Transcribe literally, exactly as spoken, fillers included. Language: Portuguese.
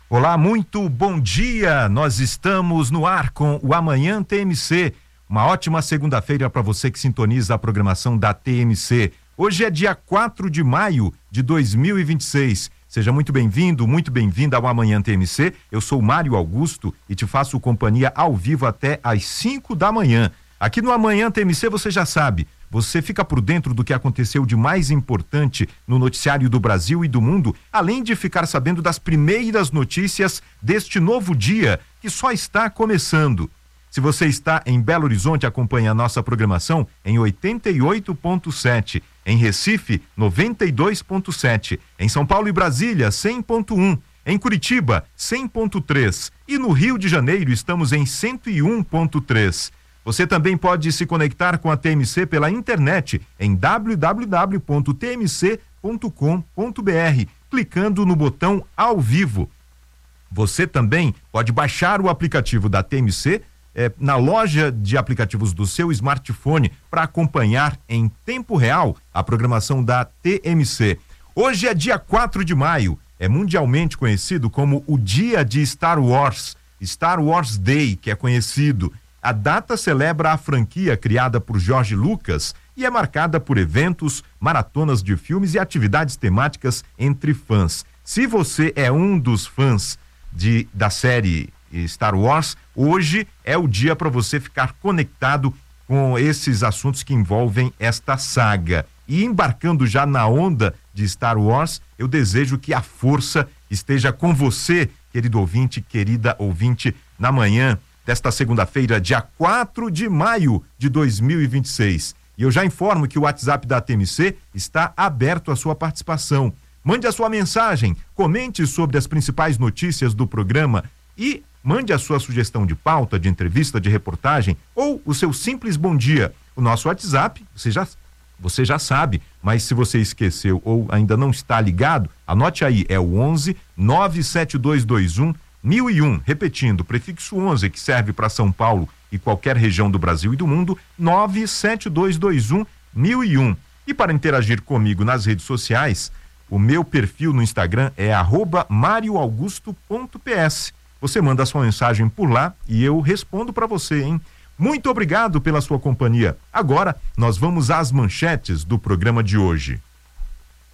Olá, muito bom dia. Nós estamos no ar com o Amanhã T M C. Uma ótima segunda-feira para você que sintoniza a programação da T M C. Hoje é dia quatro de maio de dois mil e vinte e seis. Seja muito bem-vindo, muito bem-vinda ao Amanhã T M C. Eu sou Mário Augusto e te faço companhia ao vivo até às cinco da manhã. Aqui no Amanhã T M C você já sabe, você fica por dentro do que aconteceu de mais importante no noticiário do Brasil e do mundo, além de ficar sabendo das primeiras notícias deste novo dia que só está começando. Se você está em Belo Horizonte, acompanhe a nossa programação em oitenta e oito ponto sete, em Recife, noventa e dois ponto sete, em São Paulo e Brasília, cem ponto um, em Curitiba, cem ponto três e no Rio de Janeiro estamos em cento e um ponto três. Você também pode se conectar com a T M C pela internet em w w w ponto t m c ponto com ponto b r, clicando no botão ao vivo. Você também pode baixar o aplicativo da T M C eh, na loja de aplicativos do seu smartphone para acompanhar em tempo real a programação da T M C. Hoje é dia quatro de maio, é mundialmente conhecido como o dia de Star Wars, Star Wars Day, que é conhecido. A data celebra a franquia criada por George Lucas e é marcada por eventos, maratonas de filmes e atividades temáticas entre fãs. Se você é um dos fãs de, da série Star Wars, hoje é o dia para você ficar conectado com esses assuntos que envolvem esta saga. E embarcando já na onda de Star Wars, eu desejo que a força esteja com você, querido ouvinte, querida ouvinte, na manhã desta segunda-feira, dia quatro de maio de dois mil e vinte e seis. E eu já informo que o WhatsApp da T M C está aberto à sua participação. Mande a sua mensagem, comente sobre as principais notícias do programa e mande a sua sugestão de pauta, de entrevista, de reportagem ou o seu simples bom dia. O nosso WhatsApp, você já, você já sabe, mas se você esqueceu ou ainda não está ligado, anote aí, é o onze nove sete dois dois um mil e um, repetindo, prefixo onze, que serve para São Paulo e qualquer região do Brasil e do mundo, nove sete dois dois um mil e um. E para interagir comigo nas redes sociais, o meu perfil no Instagram é arroba mario augusto ponto p s. Você manda a sua mensagem por lá e eu respondo para você, hein? Muito obrigado pela sua companhia. Agora, nós vamos às manchetes do programa de hoje.